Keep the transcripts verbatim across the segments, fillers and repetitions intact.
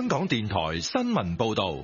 港電台新聞報道。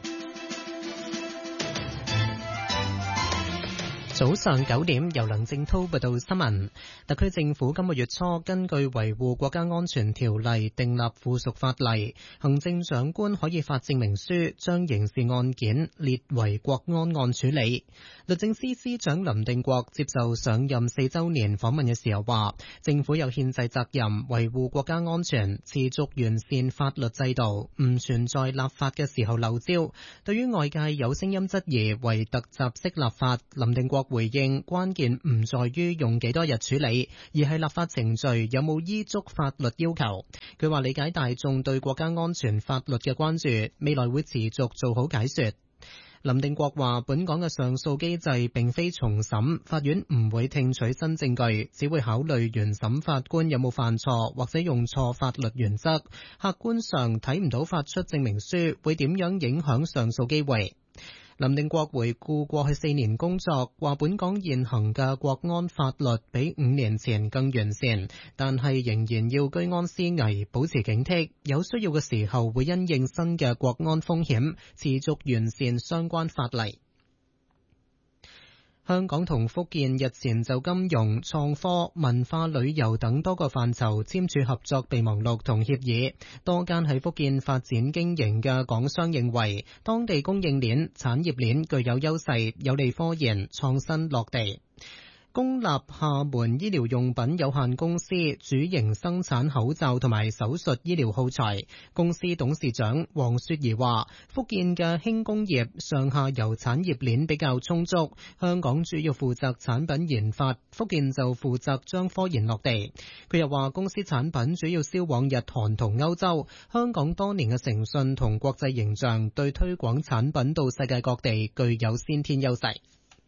早上九點，由梁正濤報道新聞。特區政府今個月初根據維護國家安全條例訂立附屬法例，行政長官可以發證明書將刑事案件列為國安案處理。律政司司長林定國接受上任四週年訪問嘅時候話，政府有憲制責任維護國家安全，持續完善法律制度，唔存在立法嘅時候漏招。對於外界有聲音質疑為特襲式立法，林定國回應關鍵唔在於用幾多日處理，而係立法程序有冇依足法律要求。佢話理解大眾對國家安全法律嘅關注，未來會持續做好解說。林定國話本港嘅上訴機制並非重審，法院唔會聽取新證據，只會考慮原審法官有冇犯錯或者用錯法律原則。客觀上睇唔到發出證明書會點樣影響上訴機會。林定國回顧過去四年工作，話本港現行嘅國安法律比五年前更完善，但係仍然要居安思危，保持警惕，有需要嘅時候會因應新嘅國安風險，持續完善相關法例。香港同福建日前就金融、創科、文化旅遊等多個範疇簽署合作備忘錄同協議。多間喺福建發展經營嘅港商認為，當地供應鏈、產業鏈具有優勢，有利科研創新落地。公立廈門醫療用品有限公司主營生產口罩同埋手術醫療耗材。公司董事長黃雪兒話，福建嘅輕工業上下游產業鏈比較充足，香港主要負責產品研發，福建就負責將科研落地。佢又話，公司產品主要銷往日韓同歐洲，香港多年嘅誠信同國際形象對推廣產品到世界各地具有先天優勢。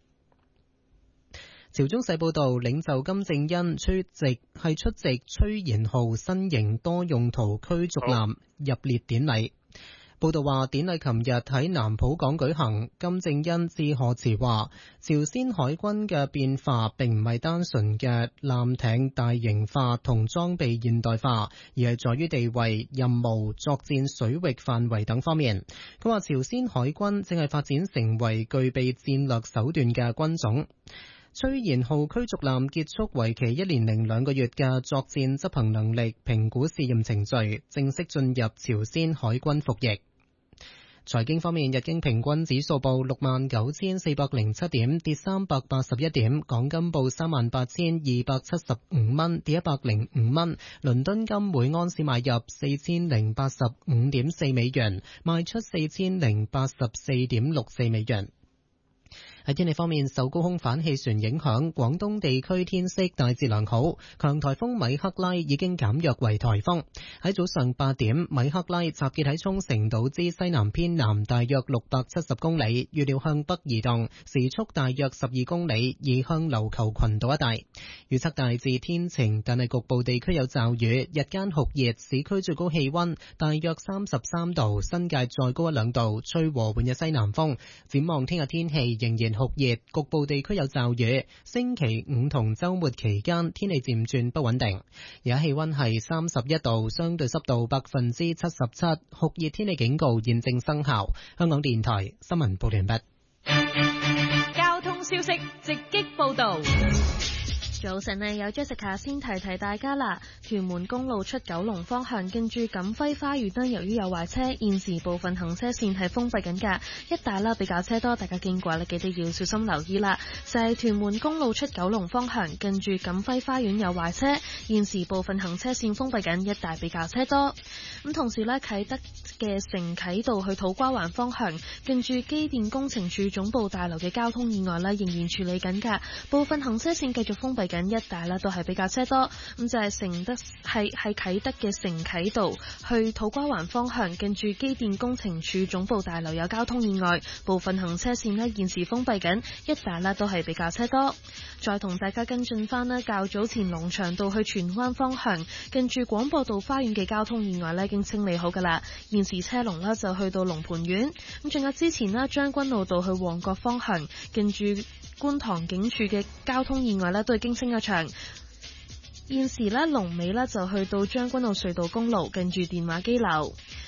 朝中社報道，領袖金正恩出席係出席崔賢浩新型多用途驅逐艦入列典禮。報道話，典禮琴日喺南浦港舉行。金正恩致賀詞話，朝鮮海軍嘅變化並唔係單純嘅艦艇大型化同裝備現代化，而係在於地位、任務、作戰水域範圍等方面。佢話，朝鮮海軍正係發展成為具備戰略手段嘅軍種。崔賢浩驅逐艦結束為期一年零兩個月嘅作戰執行能力評估試驗程序，正式進入朝鮮海軍服役。財經方面，日經平均指數報六萬九千四百零七點，跌三百八十一點；港金報三萬八千二百七十五蚊，跌一百零五蚊。倫敦金每安士買入四千零八十五點四美元，賣出四千零八十四點六四美元。喺天氣方面，受高空反氣旋影響，廣東地區天色大致良好。強颱風米克拉已經減弱為颱風。喺早上八點，米克拉集結喺沖繩島之西南偏南大約六百七十公里，預料向北移動，時速大約十二公里，移向琉球群島一帶。預測大致天晴，但係局部地區有驟雨，日間酷熱，市區最高氣溫大約三十三度，新界再高一兩度，吹和緩嘅西南風。展望聽日天氣仍然酷熱，局部地區有驟雨。星期五同週末期間天氣漸轉不穩定。而家氣溫係三十一度，相對濕度百分之七十七，酷熱天氣警告現正生效。香港電台新聞報完畢。 交通消息直擊報道。 早晨呢，有 Jessica 先提提大家啦。屯門公路出九龍方向，近住錦輝花園呢，由於有壞車，現時部分行車線係封閉緊㗎，一帶啦比較車多，大家經過呢記得要小心留意啦。就係、是、屯門公路出九龍方向，近住錦輝花園有壞車，現時部分行車線封閉緊，一帶比較車多。咁同時呢，啟德嘅城啟道去土瓜灣方向，近住機電工程署總部大樓嘅交通意外呢，仍然處理緊㗎，部分行車線繼續封閉緊，一帶啦都係比較車多。咁就係城德係係啟德嘅城啟道去土瓜灣方向，近住機電工程署總部大樓有交通意外，部分行車線呢現時封閉緊，一帶啦都係比較車多。再同大家跟進翻呢，較早前龍翔道去荃灣方向，近住廣播道花園嘅交通意外呢已經清理好噶啦，現時車龍呢就去到龍蟠苑。咁仲有之前呢，將軍澳道去旺角方向，近住觀塘警署嘅交通意外呢都已經清一場。現時呢，龍尾呢就去到將軍澳隧道公路，近住電話機樓。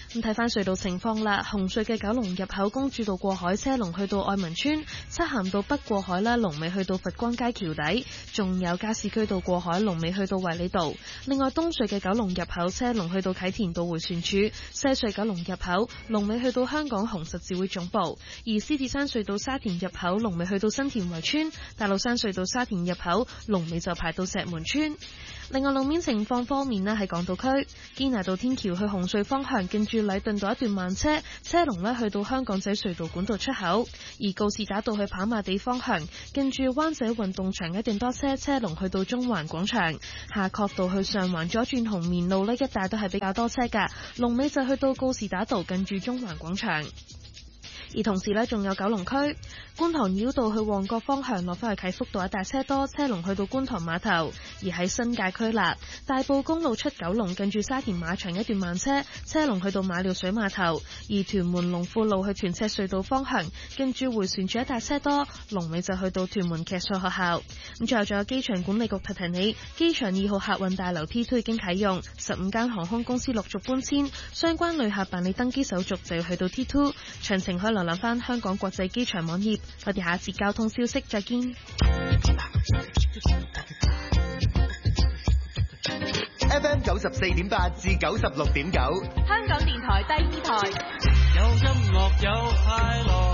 咁睇翻隧道情況啦，紅隧嘅九龍入口公主道過海車龍去到愛民村，漆咸道北過海啦，龍尾去到佛光街橋底，仲有加士居道過海龍尾去到衛理道。另外東隧嘅九龍入口車龍去到啟田道迴旋處，西隧九龍入口龍尾去到香港紅十字會總部，而獅子山隧道沙田入口龍尾去到新田圍村，大老山隧道沙田入口龍尾就排到石門村。另外路面情況方面呢，喺港島區堅拿道天橋去紅隧方向，近住禮頓道一段慢車，車龍呢去到香港仔隧道管道出口；而告士打道去跑馬地方向，近住灣仔運動場一段多車，車龍去到中環廣場。夏慤道去上環左轉紅棉路呢一帶都係比較多車㗎，龍尾就去到告士打道近住中環廣場。而同時呢，仲有九龍區觀塘繞道去旺角方向落返去啟福道一帶車多，車龍去到觀塘碼頭。而喺新界區啦，大埔公路出九龍近住沙田馬場一段慢車，車龍去到馬料水碼頭。而屯門龍富路去屯赤隧道方向，近住迴旋處一帶車多，龍尾就去到屯門騎術學校。咁最後仲有機場管理局提提你，機場二號客運大樓 T 二 已經啟用，十五間航空公司陸續搬遷，相關旅客辦理登機手續就要去到 T 二，詳情可以瀏覽翻香港國際機場網頁。我哋下一節交通消息再見。 F M 九十四點八至九十六點九， 香港電台第二台， 有音樂有快樂。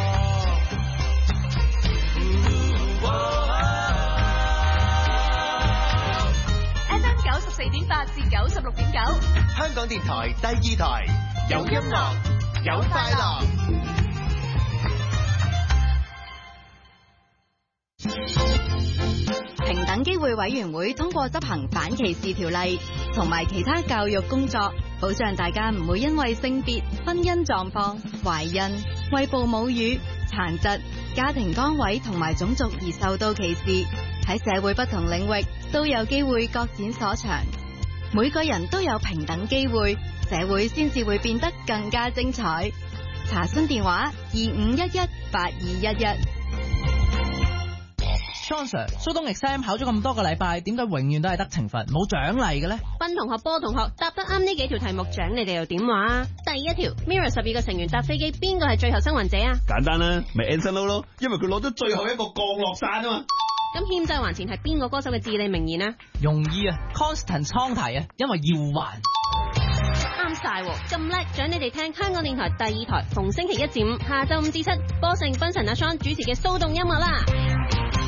F M 九十四點八至九十六點九， 香港電台第二台，有音樂有快樂。 平等機會委員會通過執行反歧視條例同埋其他教育工作，保障大家唔會因為性別、婚姻狀況、懷孕、餵哺母乳、殘疾、家庭崗位同埋種族而受到歧視。喺社會不同領域都有機會各展所長，每個人都有平等機會，社會先至會變得更加精彩。查詢電話二五一一八二一一。 John Sir， 蘇東 exam 考咗咁多個禮拜，點解永遠都係得懲罰冇獎勵嘅咧？ 斌同學、波同學答得啱呢幾條題目，獎你哋又點話啊？第一條 Mirror 十二個成員搭飛機，邊個係最後生還者啊？ 簡單啦，咪 Anson Lo 咯，因為佢攞咗最後一個降落傘啊嘛。 咁欠債還錢係邊個歌手嘅至理名言啊？ 容易啊 ，Constant 倉提啊，因為要還。 啱晒喎，咁叻，獎你哋聽香港電台第二台，逢星期一至五下晝五至七，波盛、斌神阿 Sean 主持嘅騷動音樂啦。